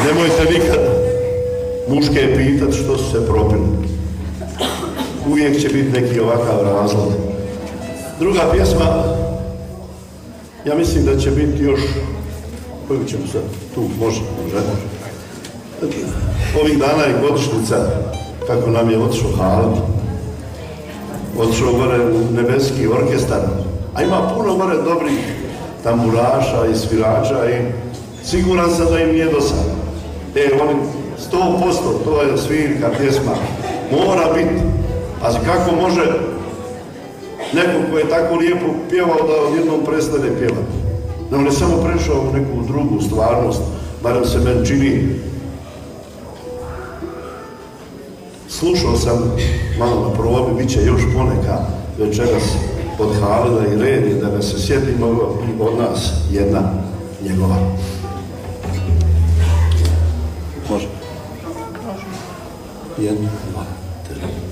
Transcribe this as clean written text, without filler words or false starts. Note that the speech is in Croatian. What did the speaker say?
Nemojte nikad muške pitat što su se propili. Uvijek će biti neki ovakav razlog. Druga pjesma, ja mislim da će biti još, koju ćemo sad, tu, može. Ovih dana je godišnjica kako nam je otišao Halid, otišao gore u nebeski orkestar, a ima puno gore dobrih tamburaša i svirača i siguran sam da im nije dosadno. Oni 100%, to je svirka, pjesma, mora biti. A kako može neko ko je tako lijepo pjevao da odjednom prestane pjevati? Da on je samo prešao u neku drugu stvarnost, barem se meni čini. Slušao sam malo na probi, bit će još poneka večeras od Halida i red je da ga se sjetimo i od nas jedna njegova. Može? Jedna, dva, tri.